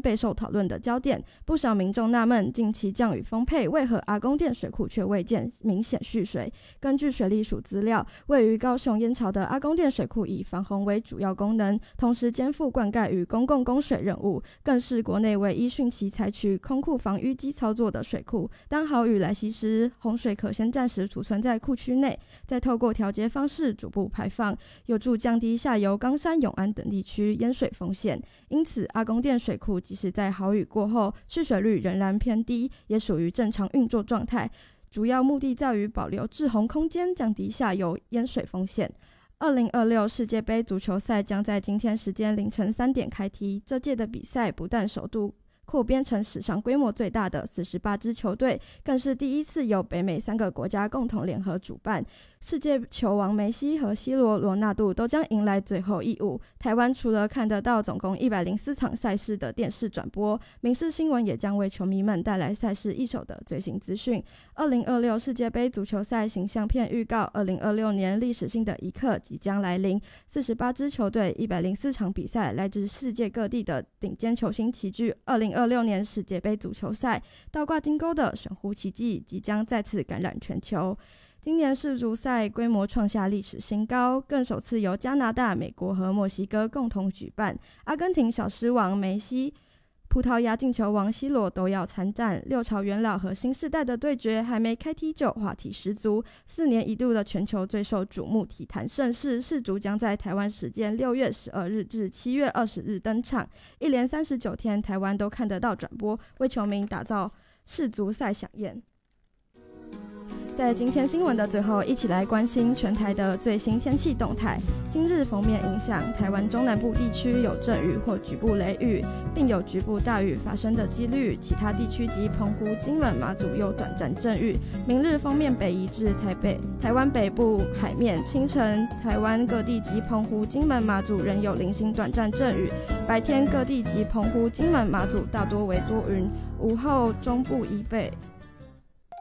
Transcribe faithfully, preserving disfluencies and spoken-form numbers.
备受讨论的焦点。不少民众纳闷，近期降雨丰沛，为何阿公店水库却未见明显蓄水？根据水利署资料，位于高雄燕巢的阿公店水库以防洪为主要功能，同时肩负灌溉与公共供水任务，更是国内唯一汛期采取空库防淤积操作的水库。当豪雨来袭时，洪水可先暂时储存在库区内，再透过调节方式逐步排放，有助降低下游冈山、永安等地区淹水风险。因此，阿公店水库即使在豪雨过后，蓄水率仍然偏低，也属于正常运作状态。主要目的在于保留滞洪空间，降低下游淹水风险。二零二六世界杯足球赛将在今天时间凌晨三点开踢。这届的比赛不但首度扩编成史上规模最大的四十八支球队，更是第一次由北美三个国家共同联合主办。世界球王梅西和 C 罗罗纳度都将迎来最后一舞。台湾除了看得到总共一百零四场赛事的电视转播，民视新闻也将为球迷们带来赛事一手的最新资讯。二零二六世界杯足球赛形象片预告，二零二六年历史性的一刻即将来临。四十八支球队，一百零四场比赛，来自世界各地的顶尖球星齐聚。二零二六年世界杯足球赛，倒挂金钩的神乎其技即将再次感染全球。今年世足赛规模创下历史新高，更首次由加拿大、美国和墨西哥共同举办。阿根廷小狮王梅西、葡萄牙进球王 C 罗都要参战，六朝元老和新世代的对决还没开踢就话题十足。四年一度的全球最受瞩目体坛盛事世足将在台湾时间六月十二日至七月二十日登场，一连三十九天台湾都看得到转播，为球迷打造世足赛飨宴。在今天新闻的最后，一起来关心全台的最新天气动态。今日锋面影响，台湾中南部地区有阵雨或局部雷雨，并有局部大雨发生的几率。其他地区及澎湖、金门、马祖有短暂阵雨。明日锋面北移至台北、台湾北部海面，清晨台湾各地及澎湖、金门、马祖仍有零星短暂阵雨。白天各地及澎湖、金门、马祖大多为多云，午后中部以北